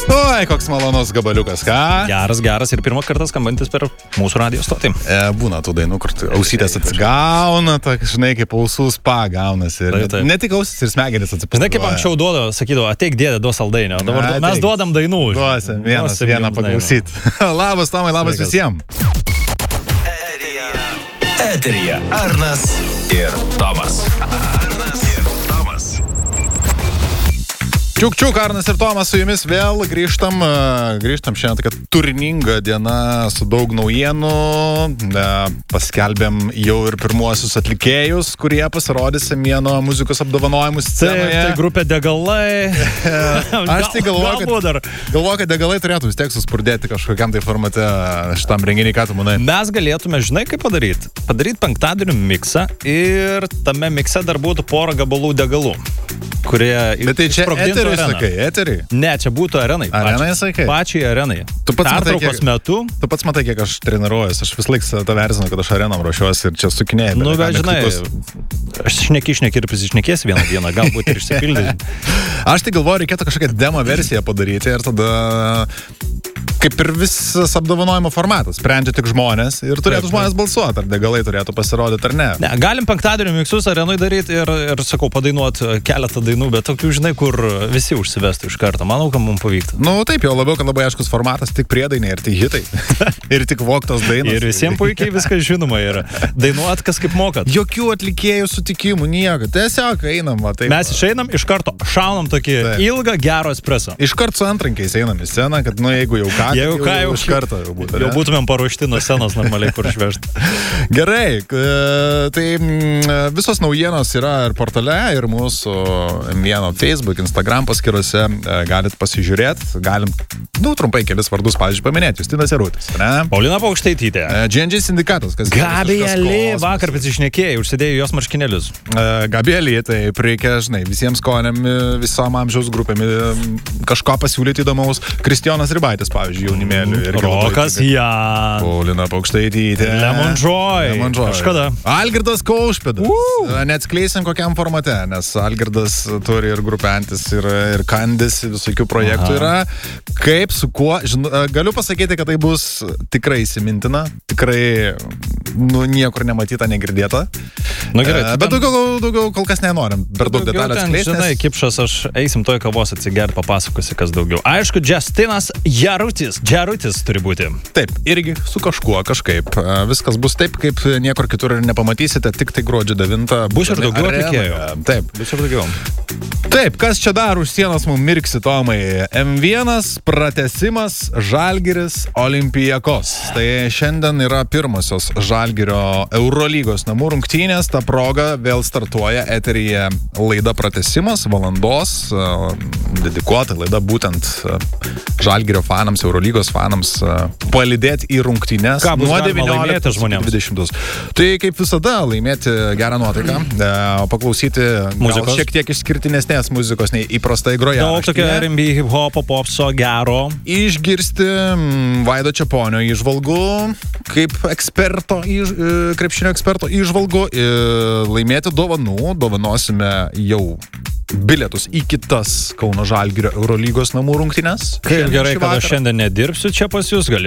Oi, koks malonus gabaliukas, ką? Geras ir pirmą kartą skambantis per mūsų radijo stotį. Būna tų dainų, kur ausytės atsigauna, žinai, kaip ausų spa gaunasi. Taip. Ne tik ausis ir smegenis atsipūsta. Žinai, kaip anksčiau sakydavo, ateik dėdė, duos saldainio. Dabar mes duodam dainų. Duosim vieną paklausyti. Labas, Tomai, labas visiems. Eteryje Arnas ir Tomas. Čiuk, Arnas ir Tomas su jumis vėl grįžtam šiandien tokia turininga diena su daug naujienų, paskelbėm jau ir pirmuosius atlikėjus, kurie pasirodys Semieno muzikos apdovanojimų scenoje. Tai grupė Degalai. Aš tai galvoju, kad Degalai turėtų vis tiek suspurdėti kažkokiam tai formate šitam renginiui, ką tu manai? Mes galėtume, žinai, kaip padaryti. Padaryti penktadienį miksą ir tame mikse dar būtų porą gabalų degalų, kurie... Bet tai čia eteriui sakai, eteriui? Ne, čia būtų arenai. Arenai sakai? Pačiai arenai. Pertraukos metu. Tu pats matai, kiek aš treniruojuosi. Aš vis laik tave erzinu, kad aš arenam ruošiuosi ir čia sukinėjai. Nu, bet žinai, aš šneki ir prisišnekės vieną dieną, galbūt ir išsipildys. Aš tai galvoju, reikėtų kažkokią demo versiją padaryti ir tada... Kaip ir visas apdovanojimo formatas. Sprendžia tik žmonės ir turėtų žmonės balsuoti, ar Degalai turėtų pasirodyti ar ne. Ne, galim penktadienio miksus arenui daryti ir sakau, padainuoti keletą dainų, bet tokių, žinai, kur visi užsivestų iš karto. Manau, kad mums pavyktų. Nu taip, jau labiau, kad labai aiškus formatas, tik priedainiai ir tik hitai. Ir tik voktos dainos. Ir visiems puikiai viskas žinoma yra. Dainuot kas kaip mokat. Jokių atlikėjų sutikimų, nieko. Tiesiog einam, va, taip. Mes išeinam, iš karto šaunam tokį ilgą gero espreso. Iš karto su antrankiais einam į sceną, kad, nu, jeigu jau ką, jau iš karto jau būtų. Jau būtumėm paruošti nuo scenos normaliai paršvežti. Gerai, tai visos naujienos yra ir portale, ir mūsų vieno Facebook, Instagram paskyrose. Galit pasižiūrėti, galim, trumpai kelis vardus, pavyzdžiui, paminėti. Justinas Jarutis, ne? Paulina Paukštaitytė. GNG sindikatas, kas... Gabrielė, vakar pasišnekėjai, užsidėjo jos marškinėlius. Gabrielė, tai reikia, žinai, visiems skonėm, visom amžiaus grupėm kažko pasiūlyti įdomaus. Kristijonas Ribaitis, pavyzdžiui, jaunimėlių. Rokas Jan. Paulina Paukštaitytė. Lemon Joy. Kažkada. Algirdas Kaušpėdas. Neatskleisim kokiam formate, nes Algirdas turi ir grupentis, ir kandis, visokių projektų yra. Kaip, su kuo, galiu pasakyti, kad tai bus tikrai įsimintina, tikrai niekur nematyta, negirdėta. Nu, gerai, bet daugiau kol kas nenorim. Per daug detalių atskleisti. Žinai, Kipšas, aš eisim toj kavos atsigerti, papasakosi kas daugiau. Aišku, Justinas Jarutis turi būti. Taip, irgi su kažkuo, kažkaip. Viskas bus taip, kaip niekur kitur nepamatysite, tik tai gruodžio 9. Bus ir daugiau atlikėjų. Taip. Bus ir daugiau. Taip, kas čia dar už sienos mums mirksi, Tomai? M1 pratęsimas Žalgiris Olimpijakos. Tai šiandien yra pirmosios Žalgirio Eurolygos namų rungtynės. Ta proga vėl startuoja eteryje laida pratęsimas, valandos, dedikuota laida būtent Žalgirio fanams, Eurolygos fanams palydėti į rungtynes nuo 19-20. Tai kaip visada laimėti gerą nuotaiką, paklausyti muzikos, šiek tiek išskirtinesnės muzikos nei įprastai groja. Daug tokio R&B, hip-hopo, popso, gero. Išgirsti Vaido Čeponio įžvalgų, kaip krepšinio eksperto įžvalgų, laimėti dovanų. Dovanosime jau bilietus į kitas Kauno Žalgirio Eurolygos namų rungtynes. Kaip gerai, kad aš šiandien nedirbsiu čia pas jūs, gal